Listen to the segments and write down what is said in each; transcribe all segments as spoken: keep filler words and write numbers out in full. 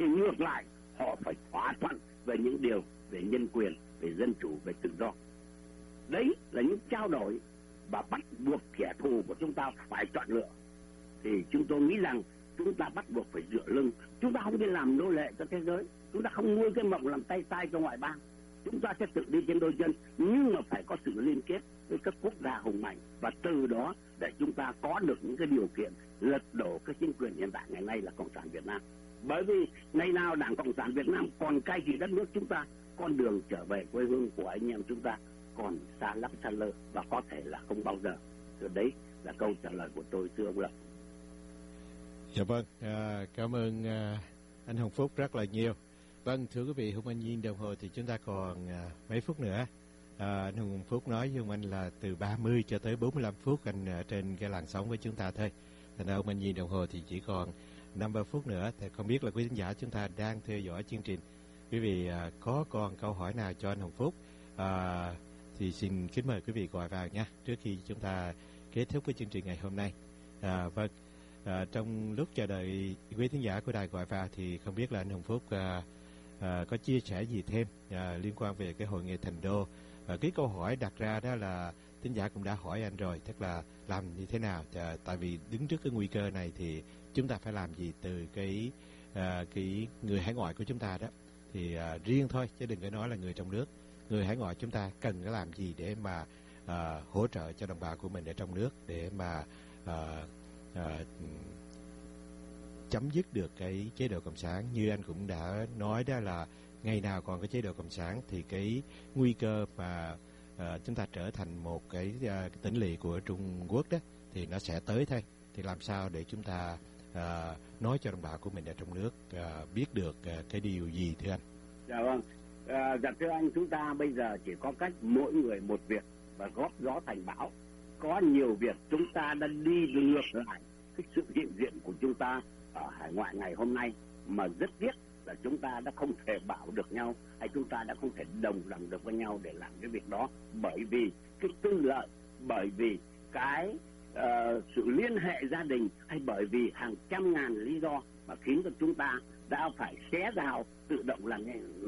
thì ngược lại họ phải thỏa thuận về những điều về nhân quyền, về dân chủ, về tự do. Đấy là những trao đổi và bắt buộc kẻ thù của chúng ta phải chọn lựa. Thì chúng tôi nghĩ rằng chúng ta bắt buộc phải dựa lưng. Chúng ta không đi làm nô lệ cho thế giới. Chúng ta không nuôi cái mộng làm tay sai cho ngoại bang. Chúng ta sẽ tự đi trên đôi chân, nhưng mà phải có sự liên kết với các quốc gia hùng mạnh, và từ đó để chúng ta có được những cái điều kiện lật đổ cái chính quyền hiện tại ngày nay là Cộng sản Việt Nam. Bởi vì ngày nào Đảng Cộng sản Việt Nam còn cai trị đất nước chúng ta, con đường trở về quê hương của anh em chúng ta còn xa lắm xa lơ, và có thể là không bao giờ. Rồi đấy là câu trả lời của tôi, thưa ông Lập. Dạ vâng, à, cảm ơn à, anh Hồng Phúc rất là nhiều. Vâng, thưa quý vị, Hùng Anh nhìn đồng hồ thì chúng ta còn à, mấy phút nữa. À, anh Hùng Phúc nói với ông anh là từ ba mươi cho tới bốn mươi lăm phút anh ở trên cái làn sóng với chúng ta thôi. Thành ra ông anh nhìn đồng hồ thì chỉ còn năm ba phút nữa. Thì không biết là quý khán giả chúng ta đang theo dõi chương trình. Quý vị à, có còn câu hỏi nào cho anh Hồng Phúc à, thì xin kính mời quý vị gọi vào nha, trước khi chúng ta kết thúc cái chương trình ngày hôm nay. À, vâng. À, trong lúc chờ đợi quý thính giả của đài gọi vào thì không biết là anh Hồng Phúc à, à, có chia sẻ gì thêm à, liên quan về cái hội nghị Thành Đô. À, cái câu hỏi đặt ra đó là thính giả cũng đã hỏi anh rồi, tức là làm như thế nào, à, tại vì đứng trước cái nguy cơ này thì chúng ta phải làm gì từ cái à, cái người hải ngoại của chúng ta đó, thì à, riêng thôi chứ đừng có nói là người trong nước. Người hải ngoại chúng ta cần phải làm gì để mà à, hỗ trợ cho đồng bào của mình ở trong nước, để mà à, À, chấm dứt được cái chế độ cộng sản. Như anh cũng đã nói đó là ngày nào còn có chế độ cộng sản thì cái nguy cơ mà à, chúng ta trở thành một cái, à, cái tỉnh lỵ của Trung Quốc đó thì nó sẽ tới thôi. Thì làm sao để chúng ta à, nói cho đồng bào của mình ở trong nước à, biết được à, cái điều gì thưa anh? Dạ vâng, à, dạ thưa anh, chúng ta bây giờ chỉ có cách mỗi người một việc và góp gió thành bão. Có nhiều việc chúng ta đã đi ngược lại cái sự hiện diện của chúng ta ở hải ngoại ngày hôm nay, mà rất tiếc là chúng ta đã không thể bảo được nhau, hay chúng ta đã không thể đồng lòng được với nhau để làm cái việc đó, bởi vì cái tư lợi, bởi vì cái uh, sự liên hệ gia đình, hay bởi vì hàng trăm ngàn lý do mà khiến cho chúng ta đã phải xé rào, tự động làm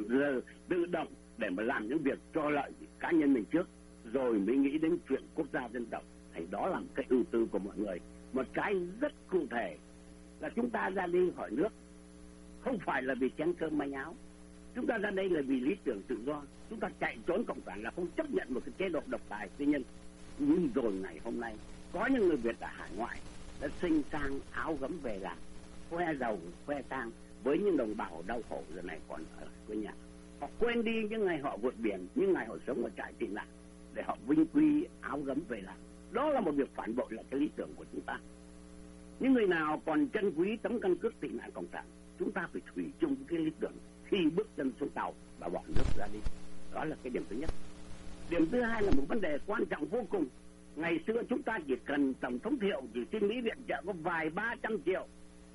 tự động để mà làm những việc cho lợi cá nhân mình trước, rồi mới nghĩ đến chuyện quốc gia dân tộc. Thì đó là một cái ưu tư của mọi người. Một cái rất cụ thể là chúng ta ra đi khỏi nước không phải là vì chén cơm manh áo, chúng ta ra đây là vì lý tưởng tự do. Chúng ta chạy trốn cộng sản là không chấp nhận một cái chế độ độc tài tư nhân. Nhưng rồi ngày hôm nay có những người Việt ở hải ngoại đã sinh sang áo gấm về làm, khoe giàu khoe sang với những đồng bào đau khổ giờ này còn ở quê nhà. Họ quên đi những ngày họ vượt biển, những ngày họ sống ở trại tị nạn để họ vinh quy áo gấm về làm. Đó là một việc phản bội lại cái lý tưởng của chúng ta. Những người nào còn trân quý tấm căn cước tị nạn cộng sản, chúng ta phải thủy chung cái lý tưởng khi bước chân xuống tàu và bọn nước ra đi. Đó là cái điểm thứ nhất. Điểm thứ hai là một vấn đề quan trọng vô cùng. Ngày xưa chúng ta chỉ cần Tổng thống Thiệu chỉ xin Mỹ viện trợ có vài ba trăm triệu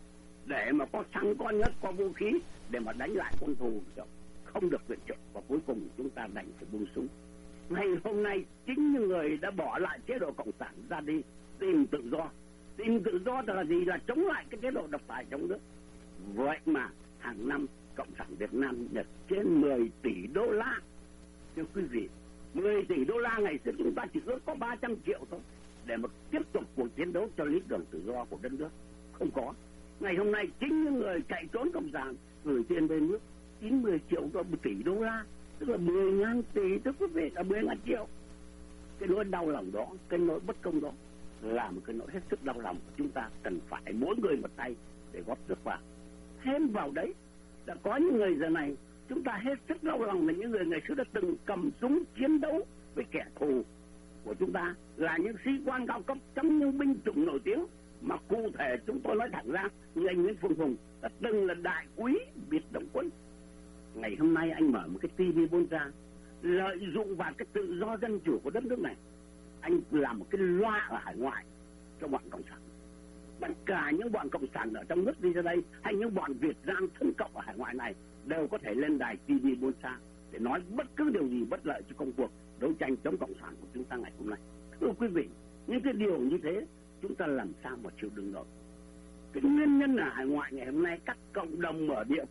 để mà có xăng, có nước, có vũ khí để mà đánh lại con thù, không được viện trợ, và cuối cùng chúng ta đành phải buông súng. Ngày hôm nay chính những người đã bỏ lại chế độ cộng sản ra đi tìm tự do. Tìm tự do là gì? Là chống lại cái chế độ độc tài trong nước. Vậy mà hàng năm Cộng sản Việt Nam nhận trên mười tỷ đô la. Thưa quý vị, mười tỷ đô la ngày xưa chúng ta chỉ ước có ba trăm triệu thôi để mà tiếp tục cuộc chiến đấu cho lý tưởng tự do của đất nước. Không có. Ngày hôm nay chính những người chạy trốn cộng sản gửi tiền về nước chín mươi triệu cho một tỷ đô la, tức là mười ngàn tỷ, thưa quý vị, là mười ngàn triệu. Cái nỗi đau lòng đó, cái nỗi bất công đó là một cái nỗi hết sức đau lòng của chúng ta, cần phải mỗi người một tay để góp sức vào. Thêm vào đấy là có những người giờ này chúng ta hết sức đau lòng là những người ngày xưa đã từng cầm súng chiến đấu với kẻ thù của chúng ta, là những sĩ quan cao cấp trong những binh chủng nổi tiếng. Mà cụ thể chúng tôi nói thẳng ra, như anh Nguyễn Phương Hùng đã từng là đại úy biệt động quân. Ngày hôm nay anh mở một cái tivi bốn ra, lợi dụng vào cái tự do dân chủ của đất nước này, anh làm một cái loa ở hải ngoại cho bọn cộng sản. Tất cả những bọn cộng sản ở trong nước đi ra đây, hay những bọn Việt Nam thân cộng ở hải ngoại này, đều có thể lên đài tivi bốn xa để nói bất cứ điều gì bất lợi cho công cuộc đấu tranh chống cộng sản của chúng ta ngày hôm nay. Thưa quý vị, những cái điều như thế chúng ta làm sao mà chịu đựng nổi? Cái nguyên nhân ở hải ngoại ngày hôm nay, các cộng đồng ở địa